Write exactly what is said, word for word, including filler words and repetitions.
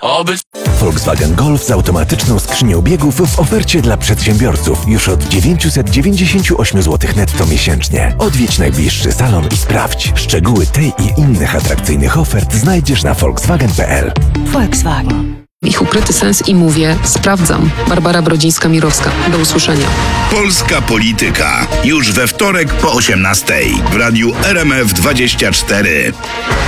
Oby... Volkswagen Golf z automatyczną skrzynią biegów w ofercie dla przedsiębiorców już od dziewięćset dziewięćdziesiąt osiem złotych netto miesięcznie. Odwiedź najbliższy salon i sprawdź. Szczegóły tej i innych atrakcyjnych ofert znajdziesz na volkswagen kropka p l. Volkswagen. Ich ukryty sens i mówię, sprawdzam. Barbara Brodzińska-Mirowska. Do usłyszenia. Polska Polityka. Już we wtorek po osiemnastej w radiu R M F dwadzieścia cztery.